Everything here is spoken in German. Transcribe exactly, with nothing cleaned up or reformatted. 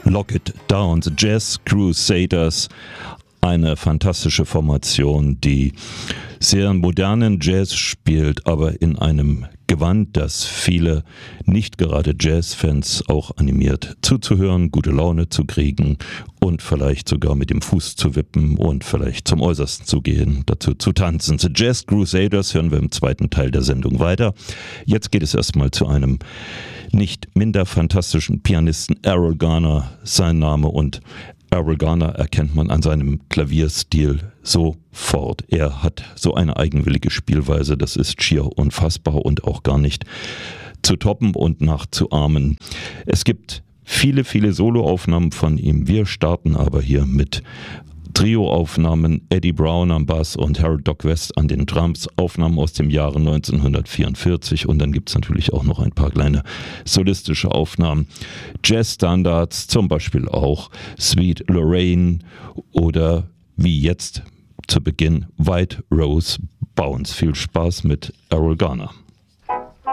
Lock It Down, The Jazz Crusaders, eine fantastische Formation, die sehr modernen Jazz spielt, aber in einem Gewand, das viele nicht gerade Jazzfans auch animiert zuzuhören, gute Laune zu kriegen und vielleicht sogar mit dem Fuß zu wippen und vielleicht zum Äußersten zu gehen, dazu zu tanzen. The Jazz Crusaders hören wir im zweiten Teil der Sendung weiter. Jetzt geht es erstmal zu einem nicht minder fantastischen Pianisten, Errol Garner, sein Name, und Errol Garner erkennt man an seinem Klavierstil sofort. Er hat so eine eigenwillige Spielweise, das ist schier unfassbar und auch gar nicht zu toppen und nachzuahmen. Es gibt viele, viele Soloaufnahmen von ihm. Wir starten aber hier mit Trioaufnahmen, Eddie Brown am Bass und Harold Doc West an den Drums, Aufnahmen aus dem Jahre neunzehnhundertvierundvierzig, und dann gibt es natürlich auch noch ein paar kleine solistische Aufnahmen. Jazzstandards, zum Beispiel auch Sweet Lorraine oder wie jetzt zu Beginn White Rose Bounce. Viel Spaß mit Errol Garner.